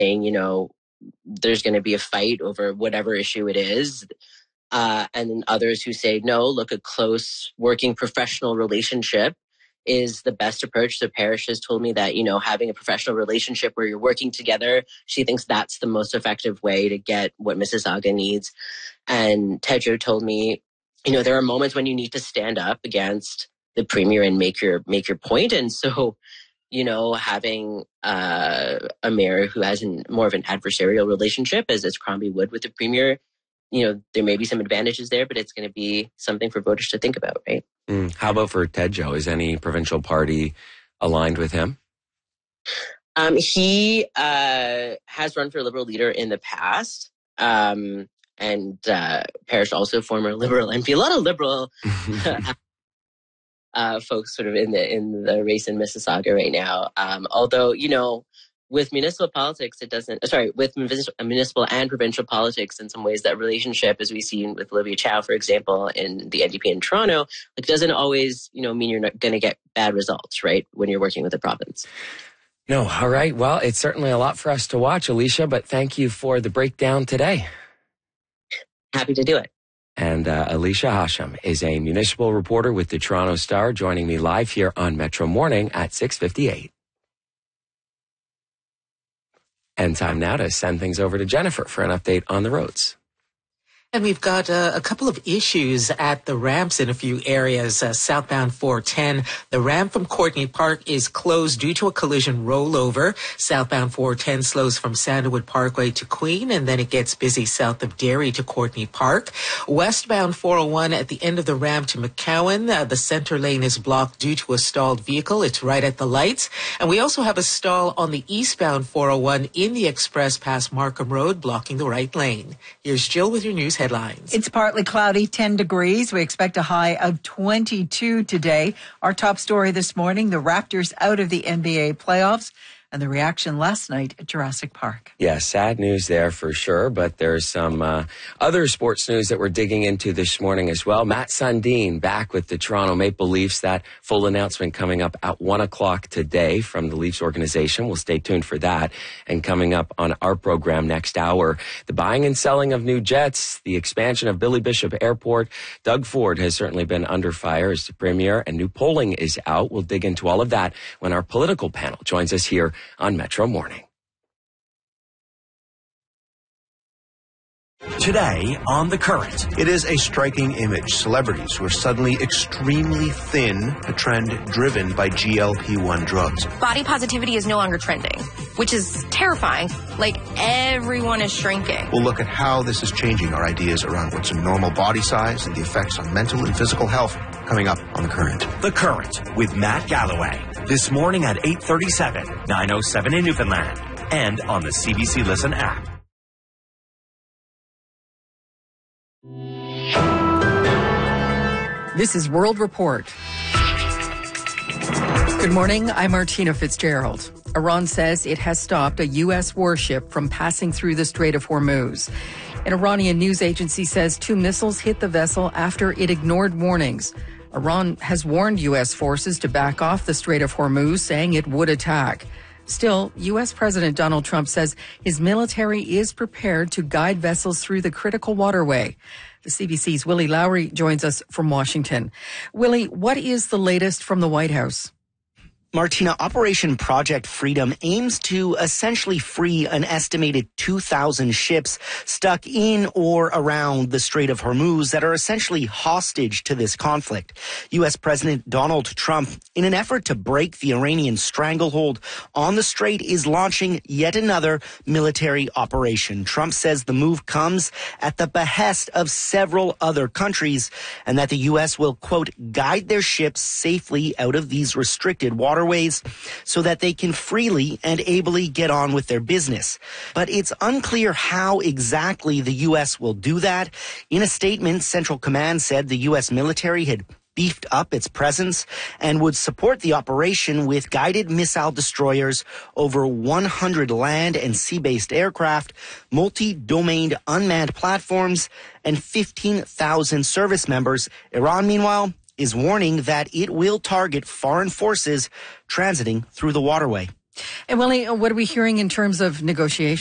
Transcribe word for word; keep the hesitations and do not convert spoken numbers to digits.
saying, you know, there's going to be a fight over whatever issue it is. Uh, and then others who say, no, look, a close working professional relationship is the best approach. So Parish has told me that, you know, having a professional relationship where you're working together, she thinks that's the most effective way to get what Mississauga needs. And Tedros told me, you know, there are moments when you need to stand up against the premier and make your make your point. And so, you know, having uh, a mayor who has an, more of an adversarial relationship as, as Crombie would with the premier, you know, there may be some advantages there, but it's going to be something for voters to think about, right? Mm. How about for Ted Joe? Is any provincial party aligned with him? Um, he uh, has run for Liberal leader in the past. Um, and uh, Parish, also former Liberal M P. A lot of Liberal uh, folks sort of in the in the race in Mississauga right now. Um, although, you know, with municipal politics, it doesn't, sorry, with municipal and provincial politics, in some ways, that relationship, as we've seen with Olivia Chow, for example, in the N D P in Toronto, it doesn't always, you know, mean you're not going to get bad results, right, when you're working with the province. No, all right. Well, it's certainly a lot for us to watch, Alicia, but thank you for the breakdown today. Happy to do it. And uh, Alicia Hasham is a municipal reporter with the Toronto Star, joining me live here on Metro Morning at six fifty-eight. And time now to send things over to Jennifer for an update on the roads. And we've got uh, a couple of issues at the ramps in a few areas. Uh, southbound four ten, the ramp from Courtney Park is closed due to a collision rollover. Southbound four ten slows from Sandalwood Parkway to Queen, and then it gets busy south of Derry to Courtney Park. Westbound four oh one at the end of the ramp to McCowan, uh, the center lane is blocked due to a stalled vehicle. It's right at the lights. And we also have a stall on the eastbound four oh one in the express past Markham Road, blocking the right lane. Here's Jill with your news headlines. It's partly cloudy, ten degrees. We expect a high of twenty-two today. Our top story this morning, the Raptors out of the N B A playoffs, and the reaction last night at Jurassic Park. Yeah, sad news there for sure, but there's some uh, other sports news that we're digging into this morning as well. Matt Sundin back with the Toronto Maple Leafs. That full announcement coming up at one o'clock today from the Leafs organization. We'll stay tuned for that. And coming up on our program next hour, the buying and selling of new jets, the expansion of Billy Bishop Airport. Doug Ford has certainly been under fire as the premier, and new polling is out. We'll dig into all of that when our political panel joins us here on Metro Morning. Today on The Current. It is a striking image. Celebrities who are suddenly extremely thin, a trend driven by G L P one drugs. Body positivity is no longer trending, which is terrifying. Like, everyone is shrinking. We'll look at how this is changing our ideas around what's a normal body size and the effects on mental and physical health, coming up on The Current. The Current with Matt Galloway. This morning at eight thirty-seven, nine oh seven in Newfoundland, and on the C B C Listen app. This is World Report. Good morning, I'm Martina Fitzgerald. Iran says it has stopped a U S warship from passing through the Strait of Hormuz. An Iranian news agency says two missiles hit the vessel after it ignored warnings. Iran has warned U S forces to back off the Strait of Hormuz, saying it would attack. Still, U S President Donald Trump says his military is prepared to guide vessels through the critical waterway. The C B C's Willie Lowry joins us from Washington. Willie, what is the latest from the White House? Martina, Operation Project Freedom aims to essentially free an estimated two thousand ships stuck in or around the Strait of Hormuz that are essentially hostage to this conflict. U S President Donald Trump, in an effort to break the Iranian stranglehold on the strait, is launching yet another military operation. Trump says the move comes at the behest of several other countries and that the U S will, quote, guide their ships safely out of these restricted waters ways so that they can freely and ably get on with their business. But it's unclear how exactly the U S will do that. In a statement, Central Command said the U S military had beefed up its presence and would support the operation with guided missile destroyers, over one hundred land and sea-based aircraft, multi-domained unmanned platforms, and fifteen thousand service members. Iran, meanwhile, is warning that it will target foreign forces transiting through the waterway. And Willie, what are we hearing in terms of negotiations?